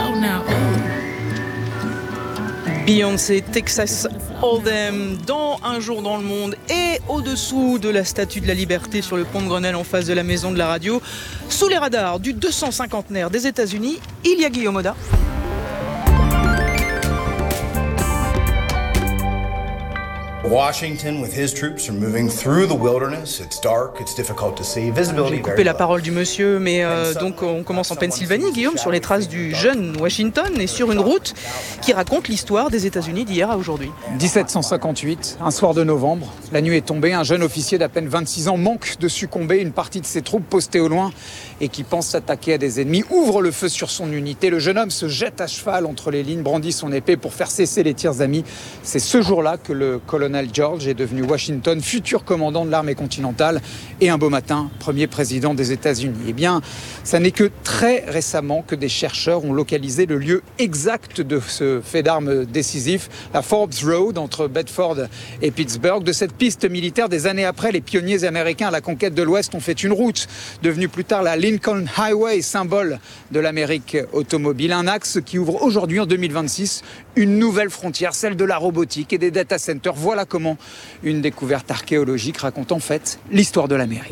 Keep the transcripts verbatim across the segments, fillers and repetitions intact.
Oh, now, oh. Beyoncé, Texas Hold'em, dans Un jour dans le monde et au-dessous de la Statue de la Liberté sur le pont de Grenelle en face de la maison de la radio, sous les radars du deux cent cinquantenaire des États-Unis, il y a Guillaume Oda. Washington, with his troops, are moving through the wilderness. It's dark, it's difficult to see. Visibility J'ai very coupé la low. parole du monsieur, mais euh, donc on commence en Pennsylvanie, Guillaume, sur les traces du jeune Washington et sur une route qui raconte l'histoire des États-Unis d'hier à aujourd'hui. dix-sept cent cinquante-huit, un soir de novembre, la nuit est tombée, un jeune officier d'à peine vingt-six ans manque de succomber. Une partie de ses troupes postées au loin et qui pense s'attaquer à des ennemis ouvre le feu sur son unité. Le jeune homme se jette à cheval entre les lignes, brandit son épée pour faire cesser les tirs amis. C'est ce jour-là que le colonel George est devenu Washington, futur commandant de l'armée continentale et un beau matin, premier président des États-Unis. Eh bien, ça n'est que très récemment que des chercheurs ont localisé le lieu exact de ce fait d'armes décisif, la Forbes Road entre Bedford et Pittsburgh. De cette piste militaire, des années après, les pionniers américains à la conquête de l'Ouest ont fait une route, devenue plus tard la Lincoln Highway, symbole de l'Amérique automobile. Un axe qui ouvre aujourd'hui, en deux mille vingt-six, une nouvelle frontière, celle de la robotique et des data centers. Voilà comment une découverte archéologique raconte en fait l'histoire de l'Amérique.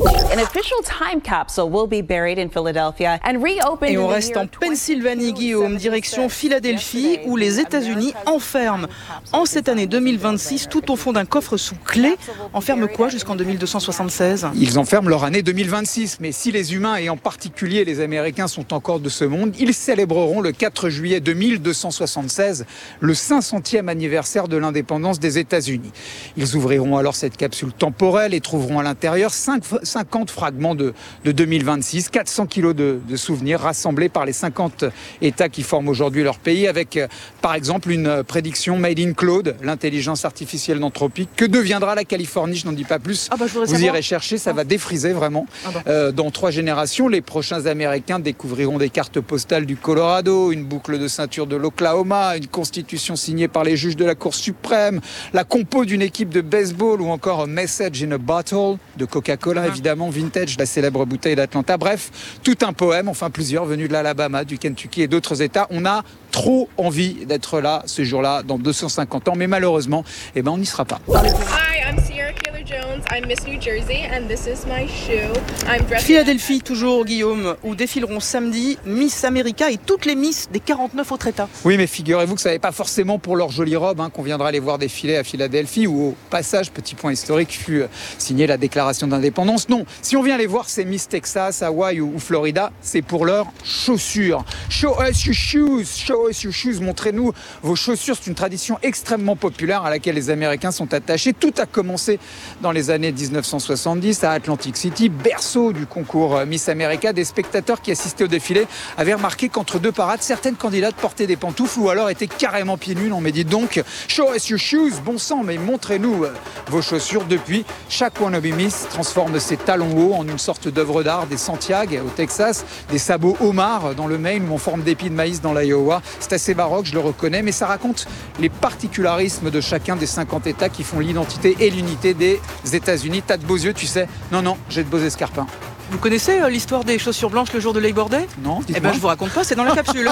Et on reste en Pennsylvanie, Guillaume, direction Philadelphie, où les États-Unis enferment en cette année deux mille vingt-six, tout au fond d'un coffre sous clé. Enferment quoi jusqu'en deux mille deux cent soixante-seize ? Ils enferment leur année deux mille vingt-six, mais si les humains et en particulier les Américains sont encore de ce monde, ils célébreront le quatre juillet deux mille deux cent soixante-seize le cinq centième anniversaire de l'indépendance des États-Unis. Ils ouvriront alors cette capsule temporelle et trouveront à l'intérieur cinquante fragments de, de deux mille vingt-six, quatre cents kilos de, de souvenirs rassemblés par les cinquante États qui forment aujourd'hui leur pays, avec euh, par exemple une prédiction made in Claude, l'intelligence artificielle d'Anthropique. Que deviendra la Californie ? Je n'en dis pas plus. Ah bah, je Vous savoir. irez chercher, ça ah. va défriser vraiment. Ah bah. euh, dans trois générations, les prochains Américains découvriront des cartes postales du Colorado, une boucle de ceinture de l'Oklahoma, une constitution signée par les juges de la Cour suprême, la compo d'une équipe de baseball ou encore un Message in a Bottle de Coca-Cola, évidemment, vintage, la célèbre bouteille d'Atlanta. Bref, tout un poème, enfin plusieurs, venus de l'Alabama, du Kentucky et d'autres États. On a trop envie d'être là ce jour-là, dans deux cent cinquante ans, mais malheureusement, eh ben, on n'y sera pas. Hi, I'm Sierra Kayla Jones. I'm Miss New Jersey and this is my shoe. I'm dressed Philadelphie, toujours, Guillaume, où défileront samedi Miss America et toutes les Miss des quarante-neuf autres États. Oui, mais figurez-vous que ce n'est pas forcément pour leur jolie robe hein, qu'on viendra les voir défiler à Philadelphie, où au passage, petit point historique, fut signée la déclaration d'indépendance. Non, si on vient les voir, c'est Miss Texas, Hawaï ou, ou Florida, c'est pour leurs chaussures. Show us your shoes, show us your shoes, montrez-nous vos chaussures. C'est une tradition extrêmement populaire à laquelle les Américains sont attachés. Tout a commencé dans les années dix-neuf cent soixante-dix à Atlantic City, berceau du concours Miss America. Des spectateurs qui assistaient au défilé avaient remarqué qu'entre deux parades, certaines candidates portaient des pantoufles ou alors étaient carrément pieds nus. On m'a dit donc, show us your shoes, bon sang, mais montrez-nous euh, vos chaussures. Depuis, chaque wannabe Miss transforme ses talons hauts en une sorte d'œuvre d'art, des Santiago au Texas, des sabots Omar dans le Maine ou en forme d'épi de maïs dans l'Iowa. C'est assez baroque, je le reconnais, mais ça raconte les particularismes de chacun des cinquante États qui font l'identité et l'unité des États-Unis. T'as de beaux yeux, tu sais. Non, non, j'ai de beaux escarpins. Vous connaissez euh, l'histoire des chaussures blanches le jour de Labor Day ? Non, dites-moi. Eh ben, je vous raconte pas, c'est dans la capsule.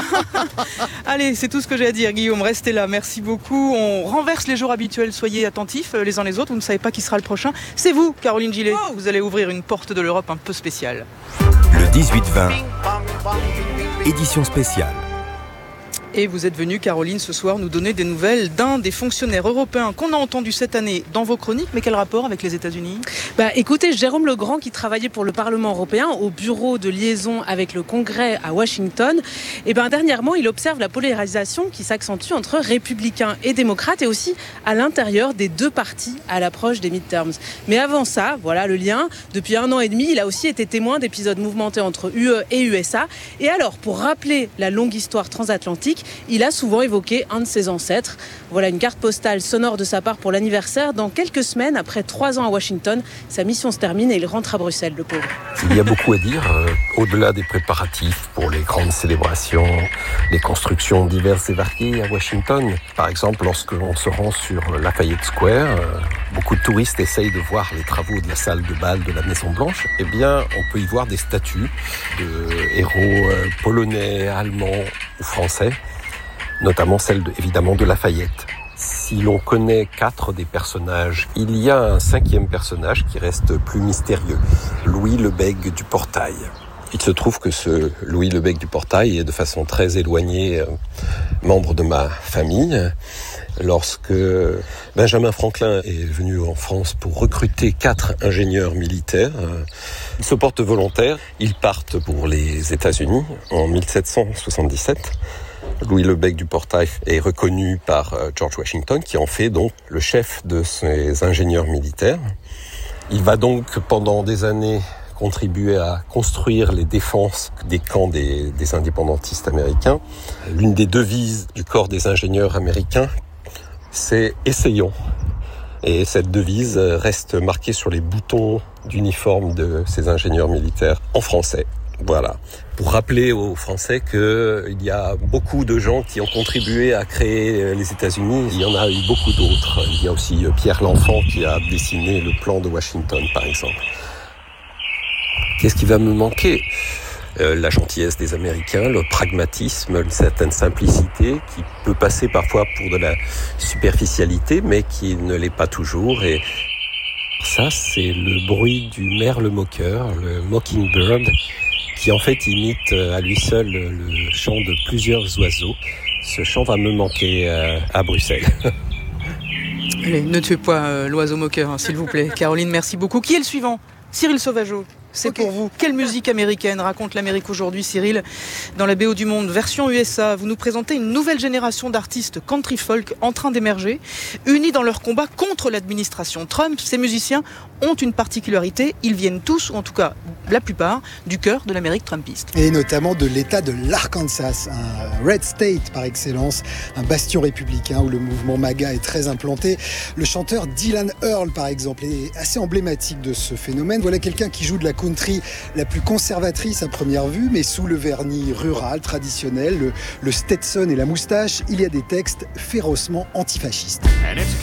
Allez, c'est tout ce que j'ai à dire, Guillaume. Restez là, merci beaucoup. On renverse les jours habituels, soyez attentifs euh, les uns les autres. Vous ne savez pas qui sera le prochain. C'est vous, Caroline Gillet. Oh, vous allez ouvrir une porte de l'Europe un peu spéciale. Le dix-huit vingt, édition spéciale. Et vous êtes venue, Caroline, ce soir nous donner des nouvelles d'un des fonctionnaires européens qu'on a entendu cette année dans vos chroniques. Mais quel rapport avec les États-Unis ? Bah, écoutez, Jérôme Legrand, qui travaillait pour le Parlement européen au bureau de liaison avec le Congrès à Washington, et ben, dernièrement, il observe la polarisation qui s'accentue entre républicains et démocrates et aussi à l'intérieur des deux partis à l'approche des midterms. Mais avant ça, voilà le lien. Depuis un an et demi, il a aussi été témoin d'épisodes mouvementés entre U E et U S A. Et alors, pour rappeler la longue histoire transatlantique, il a souvent évoqué un de ses ancêtres. Voilà une carte postale sonore de sa part pour l'anniversaire. Dans quelques semaines, après trois ans à Washington, sa mission se termine et il rentre à Bruxelles, le pauvre. Il y a beaucoup à dire, euh, au-delà des préparatifs pour les grandes célébrations, les constructions diverses et variées à Washington. Par exemple, lorsque l'on se rend sur Lafayette Square, euh, beaucoup de touristes essayent de voir les travaux de la salle de bal de la Maison Blanche. Eh bien, on peut y voir des statues de héros euh, polonais, allemands ou français, notamment celle de, évidemment de Lafayette. Si l'on connaît quatre des personnages, il y a un cinquième personnage qui reste plus mystérieux, Louis Lebègue du Portail. Il se trouve que ce Louis Lebègue du Portail est de façon très éloignée euh, membre de ma famille. Lorsque Benjamin Franklin est venu en France pour recruter quatre ingénieurs militaires, euh, ils se portent volontaires. Ils partent pour les États-Unis en mille sept cent soixante-dix-sept. Louis Lebègue du Portail est reconnu par euh, George Washington, qui en fait donc le chef de ces ingénieurs militaires. Il va donc pendant des années contribuer à construire les défenses des camps des, des indépendantistes américains. L'une des devises du corps des ingénieurs américains, c'est « Essayons ». Et cette devise reste marquée sur les boutons d'uniforme de ces ingénieurs militaires en français. Voilà. Pour rappeler aux Français qu'il y a beaucoup de gens qui ont contribué à créer les États-Unis. Il y en a eu beaucoup d'autres. Il y a aussi Pierre L'Enfant qui a dessiné le plan de Washington, par exemple. Qu'est-ce qui va me manquer ? euh, La gentillesse des Américains, le pragmatisme, une certaine simplicité qui peut passer parfois pour de la superficialité, mais qui ne l'est pas toujours. Et ça, c'est le bruit du merle moqueur, le mockingbird, qui en fait imite à lui seul le chant de plusieurs oiseaux. Ce chant va me manquer euh, à Bruxelles. Allez, ne tuez pas euh, l'oiseau moqueur, hein, s'il vous plaît. Caroline, merci beaucoup. Qui est le suivant ? Cyril Sauvageau, c'est okay. Pour vous. Quelle musique américaine raconte l'Amérique aujourd'hui, Cyril ? Dans la B O du Monde, version U S A, vous nous présentez une nouvelle génération d'artistes country folk en train d'émerger, unis dans leur combat contre l'administration Trump. Ces musiciens ont une particularité, ils viennent tous, ou en tout cas la plupart, du cœur de l'Amérique trumpiste. Et notamment de l'État de l'Arkansas, un red state par excellence, un bastion républicain où le mouvement MAGA est très implanté. Le chanteur Dylan Earl, par exemple, est assez emblématique de ce phénomène. Voilà quelqu'un qui joue de la country la plus conservatrice à première vue, mais sous le vernis rural, traditionnel, le, le Stetson et la moustache, il y a des textes férocement antifascistes.